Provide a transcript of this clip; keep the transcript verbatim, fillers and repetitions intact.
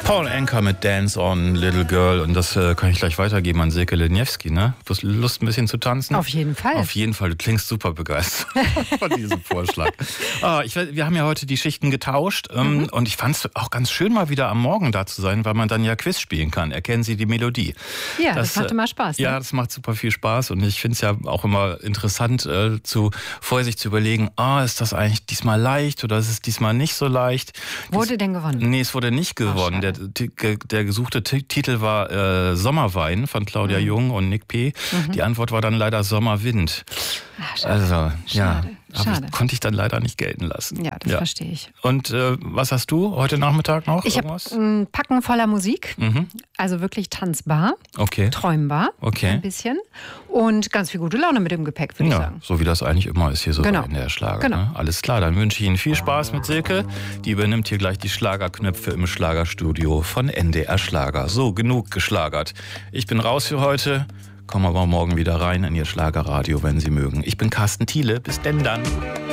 Paul Anka mit Dance on Little Girl. Und das äh, kann ich gleich weitergeben an Silke Leniewski, ne? Du hast Lust, ein bisschen zu tanzen? Auf jeden Fall. Auf jeden Fall. Du klingst super begeistert von diesem Vorschlag. Ah, ich, wir haben ja heute die Schichten getauscht. Ähm, mhm. Und ich fand es auch ganz schön, mal wieder am Morgen da zu sein, weil man dann ja Quiz spielen kann. Erkennen Sie die Melodie? Ja, das, das macht immer Spaß. Ne? Ja, das macht super viel Spaß. Und ich finde es ja auch immer interessant, äh, zu, vorher sich zu überlegen, ah, ist das eigentlich diesmal leicht oder ist es diesmal nicht so leicht? Wurde Dies, denn gewonnen? Nee, es wurde nicht gewonnen. Der, der gesuchte T- Titel war äh, Sommerwein von Claudia mhm. Jung und Nick P. Mhm. Die Antwort war dann leider Sommerwind. Ach, schade. Also, ja. Schade. Schade. Ich, konnte ich dann leider nicht gelten lassen. Ja, das ja. verstehe ich. Und äh, was hast du heute Nachmittag noch? Ich habe ein Packen voller Musik, mhm. also wirklich tanzbar, okay. träumbar, okay. ein bisschen und ganz viel gute Laune mit dem Gepäck, würde ja, ich sagen. So wie das eigentlich immer ist hier so genau. in der Schlager. Genau. Ne? Alles klar, dann wünsche ich Ihnen viel Spaß mit Silke. Die übernimmt hier gleich die Schlagerknöpfe im Schlagerstudio von N D R Schlager. So, genug geschlagert. Ich bin raus für heute. Kommen aber morgen wieder rein in Ihr Schlagerradio, wenn Sie mögen. Ich bin Carsten Thiele. Bis denn dann.